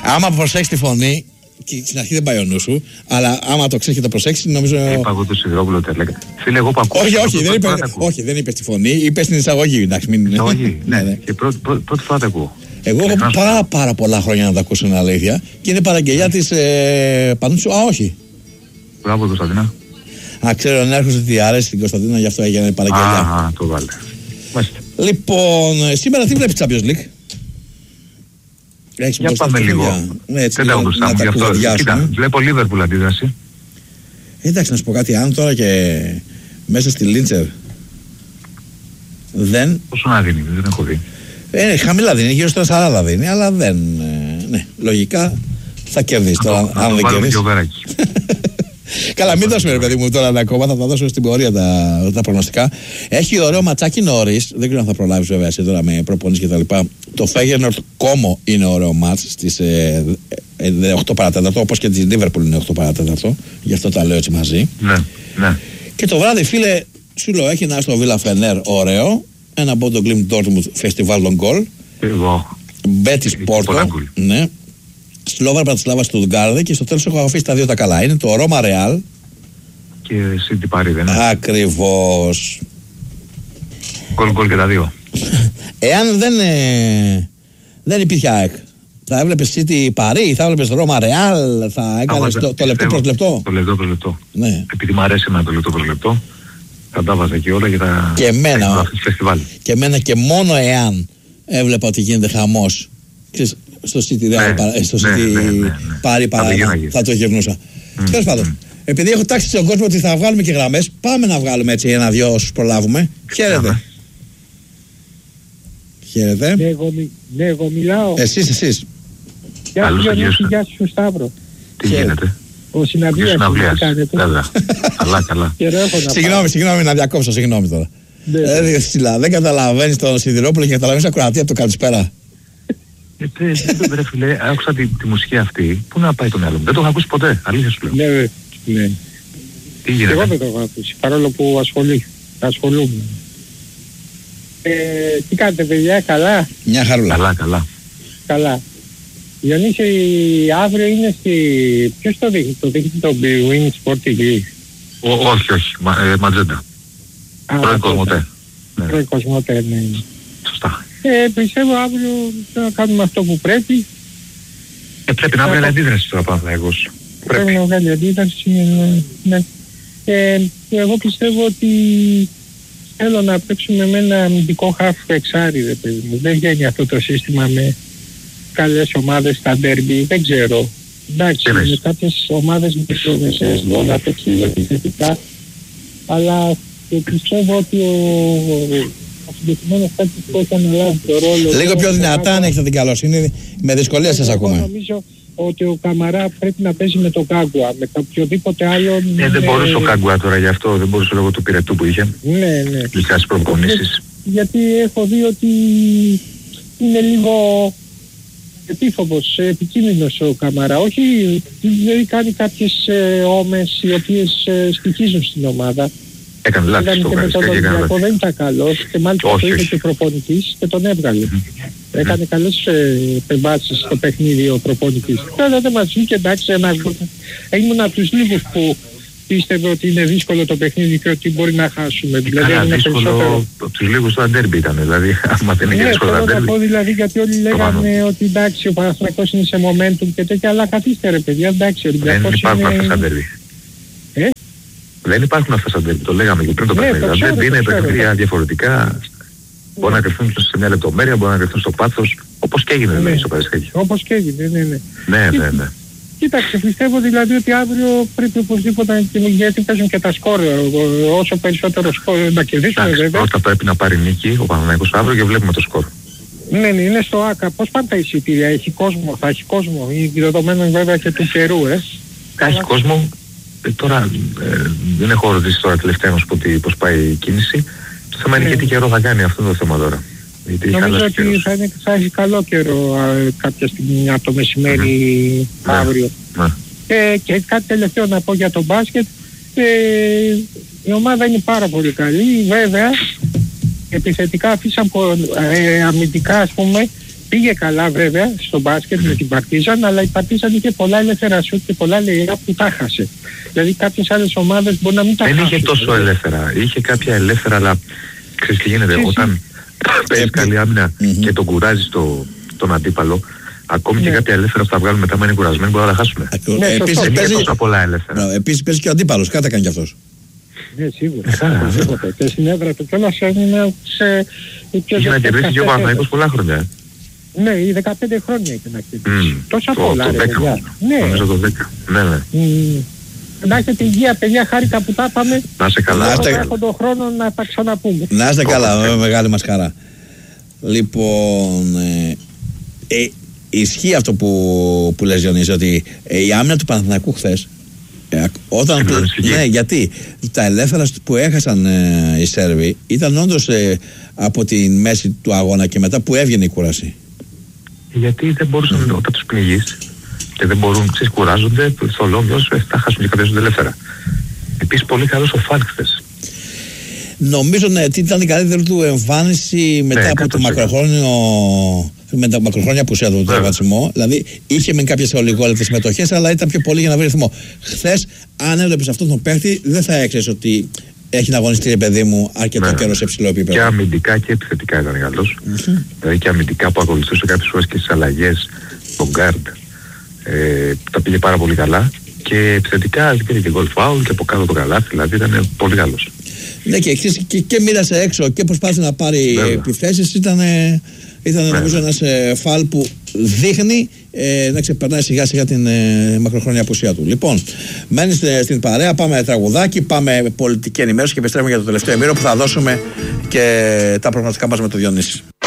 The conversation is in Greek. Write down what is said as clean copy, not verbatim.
Άμα προσέξεις τη φωνή, και στην αρχή δεν πάει ο νου σου, αλλά άμα το ξέρεις και το προσέξεις, νομίζω. Είπα εγώ το Σιδηρόπουλο τελέκα. Φίλε, εγώ πακούω. Όχι, δεν είπες τη φωνή, είπες την εισαγωγή. Εισαγωγή, ναι. Και πρώτη φορά τα ακούω. Εγώ έχω πάρα πολλά χρόνια να τα ακούσω, είναι αλήθεια. Και είναι παραγγελιά της Πανούτσου. Όχι. Μπράβο, Κωνσταντίνα. Ξέρω να έρχεσαι ότι αρέσει στην Κωνσταντίνα, γι' αυτό έγινε παραγγελιά. Το βάλε. Λοιπόν, σήμερα τι βλέπεις Champions League? Για πάμε λίγο. Δεν τα ακούσαμε γι' αυτό. Κοίτα, βλέπω Liverpool αντίδραση. Εντάξει, να σου πω κάτι, αν τώρα και μέσα στη Λίντσερ δεν... Πόσο να δίνει, δεν έχω δει. Χαμηλά δίνει, γύρω στα 40 δίνει, αλλά δεν... Ναι, λογικά θα κερδίσει τώρα, αν δεν κερδίσει. Καλά, μην δώσουμε ρε παιδί μου τώρα ακόμα, θα τα δώσουμε στην πορεία τα προγνωστικά. Έχει ωραίο ματσάκι νωρίς, δεν ξέρω αν θα προλάβεις βέβαια εσύ τώρα με προπονήσεις και τα λοιπά. Το Feyenoord Como είναι ωραίο μάτς στις 8 παρατέταρτο, όπως και τη Liverpool είναι 8 παρατέταρτο, γι' αυτό τα λέω έτσι μαζί. Ναι. Και το βράδυ, φίλε, σου λέω, έχει ένα στο Villa Fener ωραίο, ένα από το Glimt Dortmund Festival των Γκολ. Μπέτις Πόρτο, ναι. Σλόβαρ Πρατισλάβα στο Στουτγκάρδη και στο τέλος έχω αφήσει τα δύο τα καλά. Είναι το Ρώμα Ρεάλ και City Παρί, δεν είναι? Ακριβώς. Γκολ και τα δύο. Εάν δεν υπήρχε ΑΕΚ, θα έβλεπες City Παρί, θα έβλεπες Ρώμα Ρεάλ, θα έκανες το λεπτό προς λεπτό? Το λεπτό προς λεπτό. Ναι. Επειδή μου αρέσει εμένα το λεπτό προς λεπτό, θα τα βάζα και όλα για τα φεστιβάλ. Και εμένα και μόνο εάν έβλεπα ότι γίνεται χαμός στο City Πάρει θα το γυρνούσα. Τέλος πάντων, επειδή έχω τάξει στον κόσμο ότι θα βγάλουμε και γραμμές, πάμε να βγάλουμε έτσι ένα-δυο όσους προλάβουμε. Χαίρετε. Χαίρετε. Ναι, εγώ μιλάω. Εσείς. Γεια σου Σταύρο. Τι γίνεται? Ο συναυλίας τι κάνετε? Καλά. Συγγνώμη να διακόψω, συγγνώμη τώρα. Δεν καταλαβαίνεις τον Σιδηρόπουλο και καταλαβαίνεις ακροατή από το καλησπέρα. Ρε φίλε, άκουσα τη μουσική αυτή. Πού να πάει το μυαλό μου? Δεν το έχω ακούσει ποτέ, αλήθεια σου λέω. Ναι. Τι γίνεται? Εγώ δεν το έχω ακούσει, παρόλο που ασχολούμαι. Τι κάνετε παιδιά, καλά? Μια χαρούλα. Καλά. Διονύση, αύριο είναι στη... Ποιος το δείχνει? Το δείχνει το Bwin Sport TV? Όχι, Ματζέντα. Πρώην Κοσμοτέ, ναι. Σωστά. Πιστεύω αύριο θα κάνουμε αυτό που πρέπει. Πρέπει να βγάλει αντίδραση τώρα Παναθηναϊκός. Πρέπει να βγάλει αντίδραση, ναι. Εγώ πιστεύω ότι θέλω να παίξουμε με ένα αμυντικό χαφ εξάρι, ρε παιδί μου. Δεν βγαίνει αυτό το σύστημα με καλές ομάδες στα ντέρμπι, δεν ξέρω. Εντάξει, με κάποιες ομάδες μικρομεσαίες να παίξει επιθετικά, αλλά πιστεύω ότι ο συγκεκριμένος παίκτης που έχει αναλάβει το ρόλο... Λίγο πιο δυνατά αν έχετε την καλοσύνη, με δυσκολία σας ακούμε. Νομίζω ότι ο Καμαρά πρέπει να παίζει με τον Κάγκουα, με οποιοδήποτε άλλο... Δεν μπορούσε ο Κάγκουα τώρα γι' αυτό, δεν μπορούσε λόγω του πυρετού που είχε. Ναι. Λυκάς προπονήσεις. Γιατί έχω δει ότι είναι λίγο επίφοβος, επικίνδυνος ο Καμαρά. Όχι, δεν κάνει κάποιες ώμες οι οποίες στοιχίζουν στην ομάδα. Έκανε λάθος το Καρισκάκη. Δεν ήταν καλός και μάλιστα το είπε και ο προπονητής και τον έβγαλε. Έκανε καλές επεμβάσεις στο παιχνίδι ο προπονητής. Τώρα δεν μας βγήκε, εντάξει, ήμουν από τους λίγους που πίστευε ότι είναι δύσκολο το παιχνίδι και ότι μπορεί να χάσουμε. Καλά, δύσκολο από τους λίγους το αντέρμπι ήταν, δηλαδή, άμα δεν είναι δύσκολο το αντέρμπι. Ναι, δηλαδή, γιατί όλοι λέγανε ότι εντάξει, ο Παναθηναϊκός είναι σε momentum και τέτοια, αλλά καθίστε ρε παιδιά, εντάξει, ο Ολυμπιακός είναι... Δεν υπάρχουν αυτά στα αντέρμπι. Δεν υπάρχουν αυτά στα ντέρμπι, το λέγαμε και πριν το παιχνίδι. Δεν είναι παιχνίδια διαφορετικά. Μπορεί να κρυφθούν σε μια λεπτομέρεια, μπορεί να κρυφθούν στο πάθος, όπως και έγινε δηλαδή στο Καρισκάκη. Όπως και έγινε, ναι. Κοίταξε, πιστεύω δηλαδή ότι αύριο πρέπει οπωσδήποτε, γιατί παίζουν και τα σκόρ, όσο περισσότερο σκόρ να κερδίσουμε βέβαια. Πρώτα πρέπει να πάρει νίκη ο Παναθηναϊκός αύριο και βλέπουμε το σκόρ. Ναι, είναι στο ΆΚΑ. Πώς πάνε τα εισιτήρια, θα έχει κόσμο, δεδομένου βέβαια και του καιρού, Θα έχει κόσμο. Τώρα δεν έχω ρωτήσει τώρα τελευταία να σου πω πώς πάει η κίνηση. Το θέμα είναι και τι καιρό θα κάνει αυτό το θέμα τώρα. Νομίζω ότι θα έχει καλό καιρό κάποια στιγμή από το μεσημέρι αύριο. Και κάτι τελευταίο να πω για το μπάσκετ. Η ομάδα είναι πάρα πολύ καλή. Βέβαια, επιθετικά αφήσαν αμυντικά ας πούμε Πήγε καλά βέβαια στο μπάσκετ με την Παρτίζαν, αλλά η Παρτίζαν είχε πολλά ελεύθερα σουτ και πολλά λεγιά που τα χάσε. Δηλαδή κάποιες άλλες ομάδες μπορεί να μην τα χάσουν. Δεν είχε τόσο ελεύθερα. Είχε κάποια ελεύθερα, αλλά ξέρεις τι γίνεται. Όταν παίζεις καλή άμυνα και τον κουράζεις τον αντίπαλο, ακόμη και κάποια ελεύθερα που θα βγάλουν μετά, μα είναι κουρασμένοι, μπορεί να τα χάσουν. Επίσης παίζει τόσα πολλά ελεύθερα. Επίσης παίζει και ο αντίπαλος, κάτι κάνει κι αυτός. Ναι, σίγουρα. Και στην έδρα του κιόλας είναι σε... Είχε να κερδίσει και ο Παναθηναϊκός πολλά χρόνια. Ναι, οι 15 χρόνια είχε να κερδίσει. Τόσα πολλά, ρε παιδιά. Νομίζω το 10. Ναι. Να έχετε υγεία, παιδιά, χάρηκα που τα πάμε. Να είστε καλά. Έχω τον χρόνο να τα ξαναπούμε. Να είστε καλά, μεγάλη μας χαρά. Λοιπόν, ισχύει αυτό που λες, Διονύση, ότι η άμυνα του Παναθηναϊκού χθες, ναι, γιατί τα ελεύθερα που έχασαν οι Σέρβοι ήταν όντως από τη μέση του αγώνα και μετά που έβγαινε η κούραση. Γιατί δεν μπορούσαν όταν τους πνιγείς και δεν μπορούν, κουράζονται στο λόγος, θα χάσουν και κάποιες ελεύθερα. Επίσης πολύ καλός ο Φάλκ χθες. Νομίζω ναι, ότι ήταν η καλύτερη του εμφάνιση μετά από το με τα μακροχρόνια απουσία του τραυματισμό. Δηλαδή είχε με κάποιες ολιγόλεπτες συμμετοχές, αλλά ήταν πιο πολύ για να βρει ρυθμό. Χθες, αν έβλεπες αυτόν τον παίχτη, δεν θα έξερες ότι έχει να αγωνιστεί, παιδί μου, αρκετό καιρό σε υψηλό επίπεδο. Και αμυντικά και επιθετικά ήταν καλός. Δηλαδή και αμυντικά που ακολουθούσε κάποιες φορές και στις αλλαγές, τον γκάρντ, τα πήγε πάρα πολύ καλά. Και επιθετικά πήρε και γκολ φάουλ και από κάτω το καλάθι, δηλαδή ήταν πολύ καλός. Ναι, και μοίρασε έξω και προσπάθησε να πάρει επιθέσεις. Ήταν νομίζω ένας φάλ που δείχνει να ξεπερνάει σιγά σιγά την μακροχρόνια απουσία του. Λοιπόν, μένει στην παρέα, πάμε τραγουδάκι, πάμε πολιτική ενημέρωση και επιστρέφουμε για το τελευταίο ημίρο που θα δώσουμε και τα προγνωστικά μας με τον Διονύση.